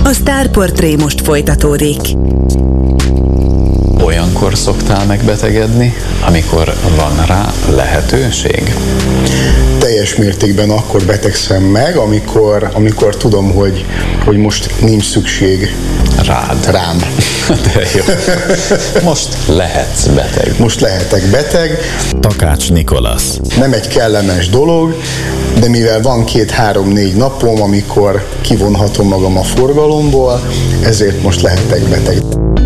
A Sztárportré most folytatódik. Olyankor szoktál megbetegedni, amikor van rá lehetőség? Teljes mértékben akkor betegszem meg, amikor tudom, hogy most nincs szükség rám. De jó. Most lehetsz beteg. Most lehetek beteg. Takács Nikolasz. Nem egy kellemes dolog, de mivel van 2-3-4 napom, amikor kivonhatom magam a forgalomból, ezért most lehetek beteg.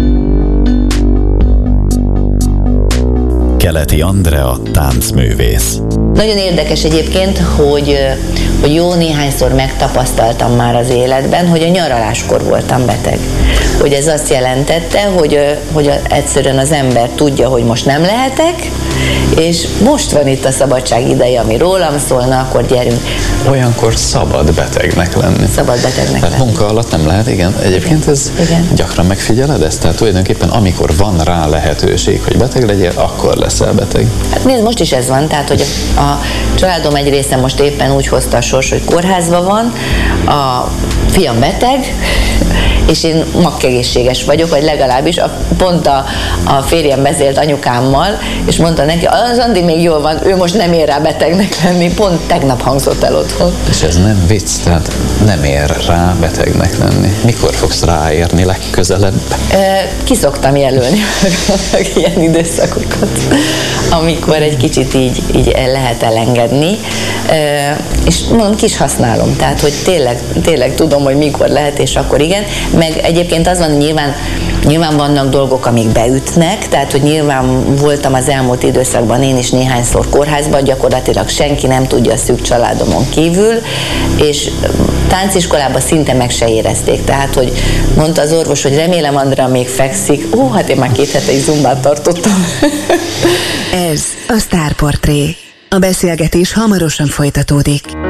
Keleti Andrea táncművész. Nagyon érdekes egyébként, hogy jó néhányszor megtapasztaltam már az életben, hogy a nyaraláskor voltam beteg. Hogy ez azt jelentette, hogy egyszerűen az ember tudja, hogy most nem lehetek, és most van itt a szabadság ideje, ami rólam szólna, akkor gyerünk. Olyankor szabad betegnek lenni. Szabad betegnek Tehát lenni. munka alatt nem lehet, igen. Egyébként ez gyakran megfigyeled ezt? Tehát tulajdonképpen amikor van rá lehetőség, hogy beteg legyél, akkor leszel beteg. Hát nézd, most is ez van, tehát hogy a családom egy része most éppen úgy hozta a sors, hogy kórházban van, a fiam beteg, és én makkegészséges vagyok, vagy legalábbis pont a férjem beszélt anyukámmal, és mondta neki, az Andi még jól van, ő most nem ér rá betegnek lenni, pont tegnap hangzott el otthon. És ez nem vicc, tehát nem ér rá betegnek lenni. Mikor fogsz ráérni legközelebb? Ki szoktam jelölni ilyen időszakokat, amikor egy kicsit így lehet elengedni, és mondom, ki is használom, tehát hogy tényleg tudom, hogy mikor lehet, és akkor igen, meg egyébként az van, nyilván vannak dolgok, amik beütnek, tehát hogy nyilván voltam az elmúlt időszakban én is néhányszor kórházban, gyakorlatilag senki nem tudja a szűk családomon kívül, és tánciskolában szinte meg se érezték, tehát hogy mondta az orvos, hogy remélem Andrea még fekszik, hát én már 2 hete is zumbát tartottam. Ez a Sztárportré. A beszélgetés hamarosan folytatódik.